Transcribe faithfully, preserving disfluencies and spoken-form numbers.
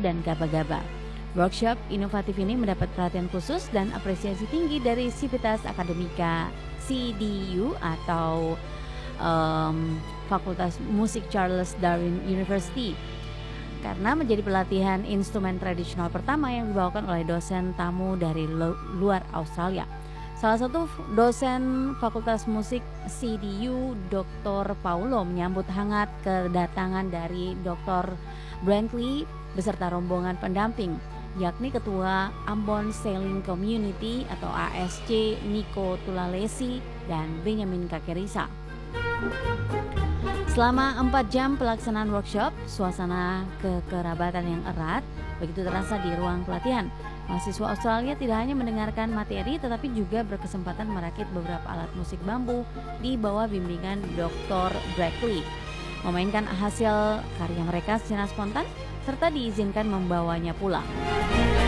dan gaba-gaba. Workshop inovatif ini mendapat perhatian khusus dan apresiasi tinggi dari Civitas Academica C D U atau um, Fakultas Musik Charles Darwin University, karena menjadi pelatihan instrumen tradisional pertama yang dibawakan oleh dosen tamu dari lu- luar Australia. Salah satu dosen Fakultas Musik C D U, doktor Paulo, menyambut hangat kedatangan dari doktor Brantley beserta rombongan pendamping, yakni Ketua Ambon Sailing Community atau A S C Nico Tulalesi dan Benjamin Kakerisa. Selama empat jam pelaksanaan workshop, suasana kekerabatan yang erat begitu terasa di ruang pelatihan. Mahasiswa Australia tidak hanya mendengarkan materi tetapi juga berkesempatan merakit beberapa alat musik bambu di bawah bimbingan doktor Brackley, memainkan hasil karya mereka secara spontan serta diizinkan membawanya pulang.